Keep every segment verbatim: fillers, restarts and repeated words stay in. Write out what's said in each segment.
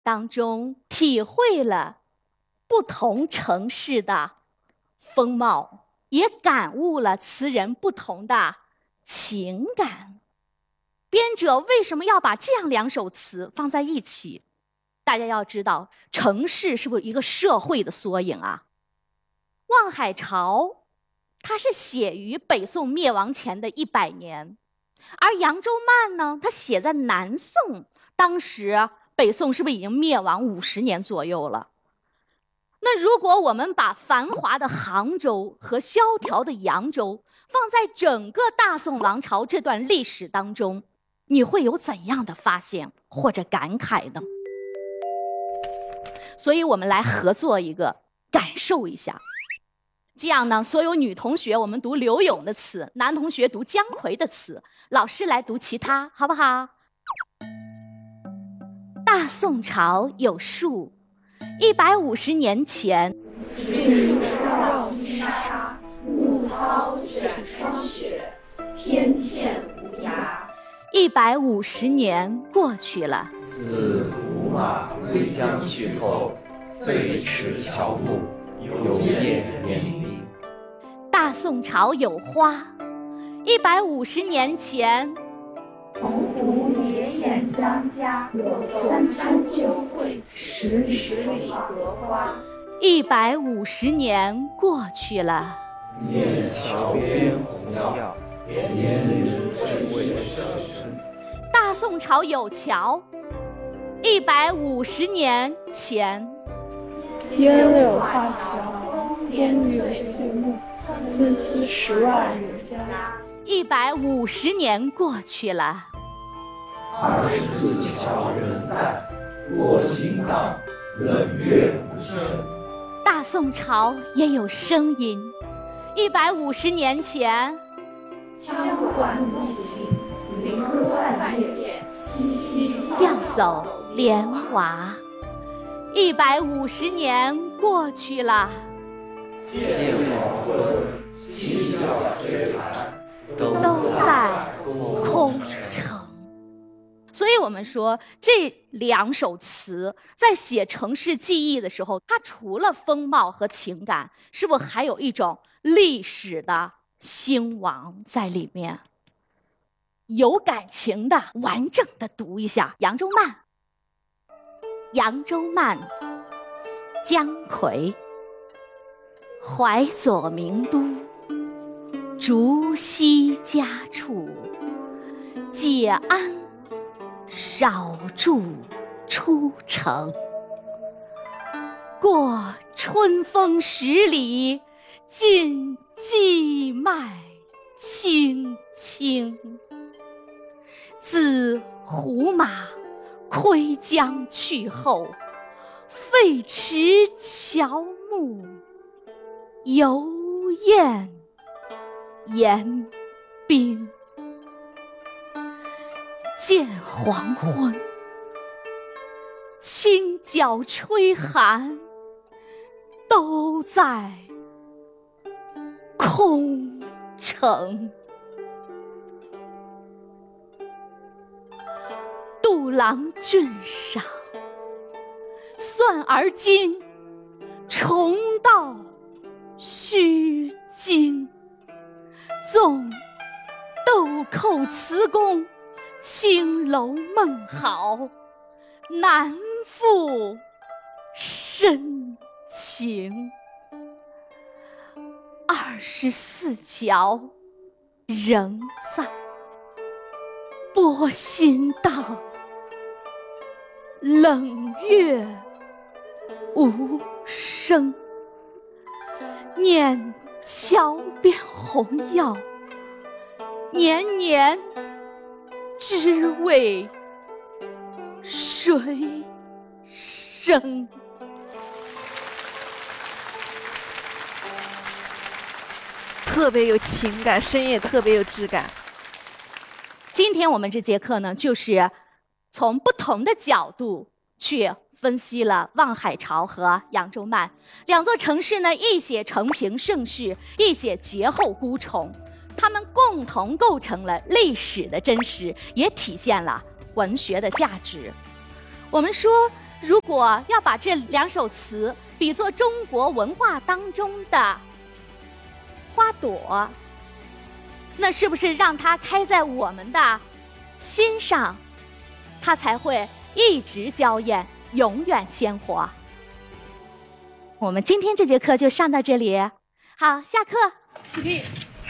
当中体会了不同城市的风貌，也感悟了词人不同的情感。编者为什么要把这样两首词放在一起？大家要知道，城市是不是一个社会的缩影啊？《望海潮》它是写于北宋灭亡前的一百年，而《扬州慢》呢，它写在南宋，当时北宋是不是已经灭亡五十年左右了？那如果我们把繁华的杭州和萧条的扬州放在整个大宋王朝这段历史当中，你会有怎样的发现或者感慨呢？所以我们来合作一个，感受一下。这样呢，所有女同学我们读柳永的词，男同学读姜夔的词，老师来读其他，好不好？大宋朝有树，一百五十年前， 云舒望衣纱，暮涛卷霜雪，天堑无涯。 一百五十年过去了， 自胡马未将雪透，废池乔木，有叶绵绵。 大宋朝有花，一百五十年前， 鸿鹄叠险相加，有三千秋桂，十十里荷花。 一百五十年过去了， 雁桥边红药，连日真为生。 大宋朝有桥，一百五十年前， 烟柳画桥，风雨岁暮，参差十万人家。 一百五十年过去了， 二十四桥人在，我心荡，冷月无声。 大宋朝也有声音，一百五十年前， 羌管舞琴，菱歌泛夜，淅淅钓叟莲娃。一百五十年过去了， 见黄昏，清角吹盘，都在空城。所以我们说，这两首词在写城市记忆的时候，它除了风貌和情感，是不是还有一种历史的兴亡在里面？有感情的，完整的读一下《扬州慢》。《扬州慢》，姜夔。淮左名都，竹溪家处，解鞍少驻出城。过春风十里，尽荠麦青青。自胡马窥江去后，废池乔木，犹艳言宾。见黄昏，清角吹寒，都在空城。杜郎郡上，算而今，重到须惊。纵豆蔻词工，青楼梦好，难复深情。二十四桥仍在，拨心荡，冷月无声。念桥边红药，年年知为谁生？ 特别有情感，声音也特别有质感。 今天我们这节课呢，就是从不同的角度去分析了《望海潮》和《扬州慢》两座城市呢，一写承平盛世，一写劫后孤虫，它们共同构成了历史的真实，也体现了文学的价值。我们说， 如果要把这两首词比作中国文化当中的花朵，那是不是让它开在我们的心上，它才会一直娇艳，永远鲜活？我们今天这节课就上到这里，好，下课，起立。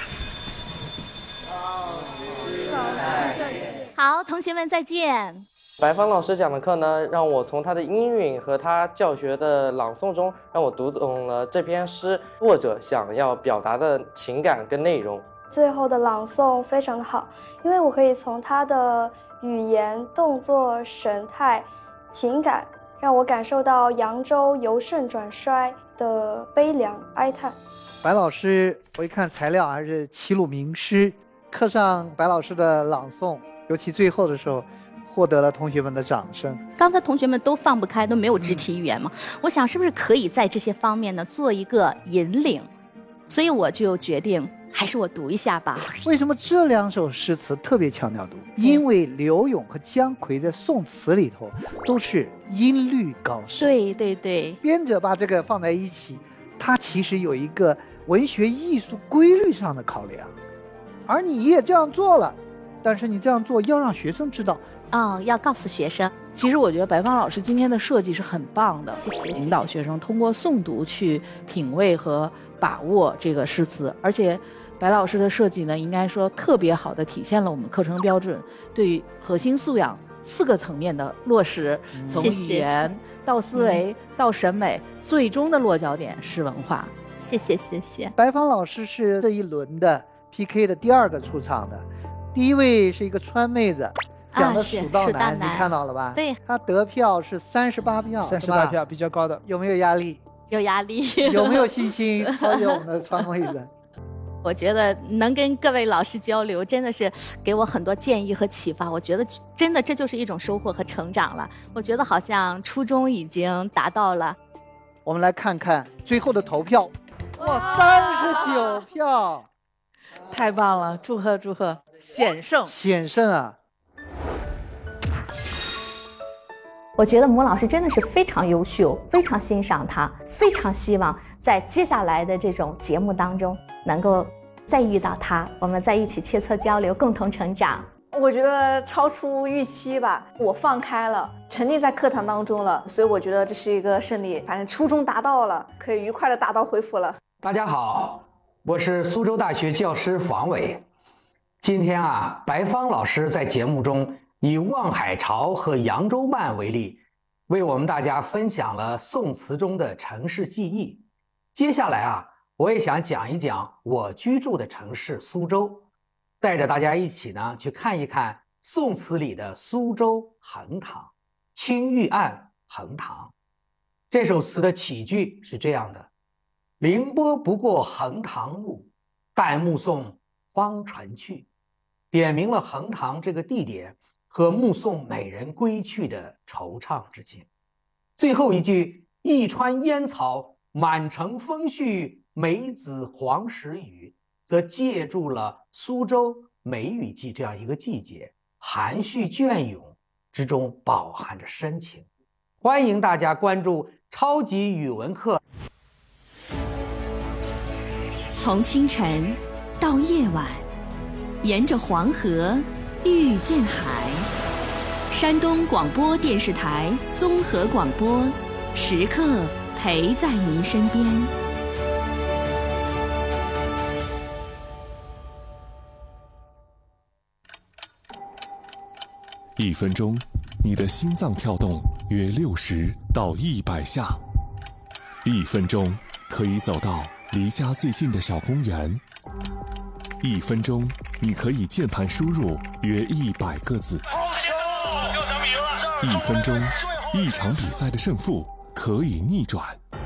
好，同学们再见。 白芳老师讲的课呢，让我从他的音韵和他教学的朗诵中，让我读懂了这篇诗作者想要表达的情感跟内容。 最后的朗诵非常的好，因为我可以从他的语言、动作、神态、情感，让我感受到扬州由盛转衰的悲凉哀叹。 白老师，我一看材料还是齐鲁名诗，课上白老师的朗诵，尤其最后的时候，获得了同学们的掌声。 刚才同学们都放不开，都没有肢体语言嘛、嗯、我想是不是可以在这些方面呢做一个引领，所以我就决定还是我读一下吧。 为什么这两首诗词特别强调读？因为柳永和姜夔在宋词里头都是音律高手。 对对对， 编者把这个放在一起，他其实有一个文学艺术规律上的考量，而你也这样做了，但是你这样做要让学生知道。 哦，要告诉学生。 其实我觉得白芳老师今天的设计是很棒的， 谢谢， 引导学生通过诵读去品味和把握这个诗词，而且白老师的设计呢，应该说特别好的体现了我们课程标准对于核心素养四个层面的落实，嗯、从语言到思维、嗯、到审美，最终的落脚点是文化。 谢谢谢谢。 白芳老师是这一轮的 P K 的第二个出场的，第一位是一个川妹子。讲的蜀道难、啊、你看到了吧？ 对， 他得票是三十八票， 三十八票比较高的。 有没有压力？ 有压力。 有没有信心超越我们的川妹子？ 我觉得能跟各位老师交流，真的是给我很多建议和启发。我觉得真的这就是一种收获和成长了。我觉得好像初衷已经达到了。 我们来看看最后的投票，哇，三十九票， 太棒了！祝贺祝贺，险胜险胜啊！ 我觉得母老师真的是非常优秀，非常欣赏他，非常希望在接下来的这种节目当中能够再遇到他，我们在一起切磋交流，共同成长。 我觉得超出预期吧，我放开了，沉浸在课堂当中了，所以我觉得这是一个胜利，反正初衷达到了，可以愉快的打道回府了。 大家好，我是苏州大学教师房伟。今天啊，白芳老师在节目中以望海潮和扬州慢为例，为我们大家分享了宋词中的城市记忆。接下来啊，我也想讲一讲我居住的城市苏州，带着大家一起呢去看一看宋词里的苏州横塘。青玉案横塘这首词的起句是这样的：凌波不过横塘路，但目送方船去。点明了横塘这个地点和目送美人归去的惆怅之情。最后一句一川烟草满城风絮，梅子黄时雨，则借助了苏州梅雨季这样一个季节，含蓄隽永之中饱含着深情。欢迎大家关注超级语文课。 从清晨到夜晚，沿着黄河遇见海。山东广播电视台综合广播，时刻陪在您身边。 一分钟，你的心脏跳动约六十到一百下。一分钟可以走到离家最近的小公园。一分钟，你可以键盘输入约一百个字。一分钟，一场比赛的胜负可以逆转。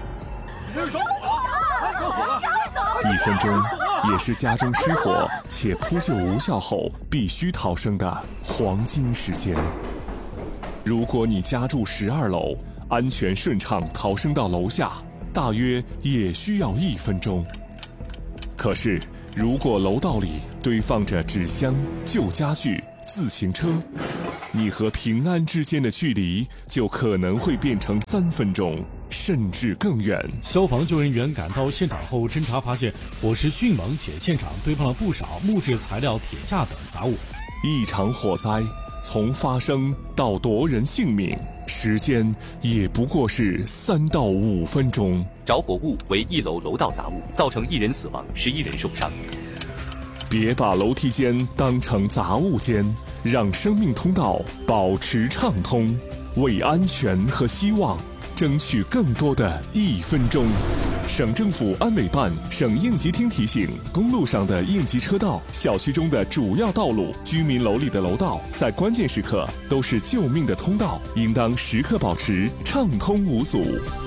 一分钟，也是家中失火且扑救无效后必须逃生的黄金时间。如果你家住十二楼，安全顺畅逃生到楼下，大约也需要一分钟。可是，如果楼道里堆放着纸箱、旧家具、自行车， 你和平安之间的距离就可能会变成三分钟，甚至更远。 消防救援员赶到现场后侦查发现，火势迅猛，且现场堆放了不少木质材料、铁架等杂物。 一场火灾从发生到夺人性命，时间也不过是三到五分钟。 着火物为一楼楼道杂物，造成一人死亡，十一人受伤。 别把楼梯间当成杂物间，让生命通道保持畅通，为安全和希望争取更多的一分钟。省政府安委办、省应急厅提醒：公路上的应急车道、小区中的主要道路、居民楼里的楼道，在关键时刻都是救命的通道，应当时刻保持畅通无阻。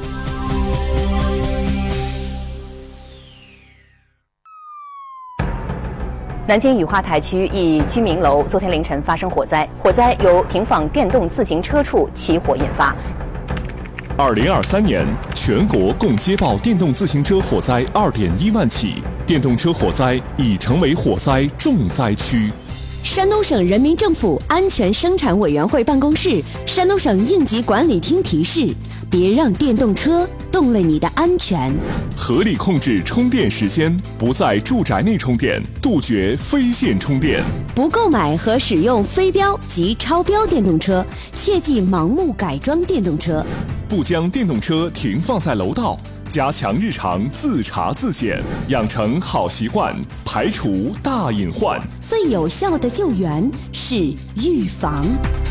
南京雨花台区一居民楼昨天凌晨发生火灾，火灾由停放电动自行车处起火引发。 二零二三年，全国共接报电动自行车火灾二点一万起，电动车火灾已成为火灾重灾区。 山东省人民政府安全生产委员会办公室、山东省应急管理厅提示：别让电动车动了你的安全。 合理控制充电时间，不在住宅内充电，杜绝非线充电。 不购买和使用非标及超标电动车，切忌盲目改装电动车。 不将电动车停放在楼道，加强日常自查自检，养成好习惯，排除大隐患。 最有效的救援是预防。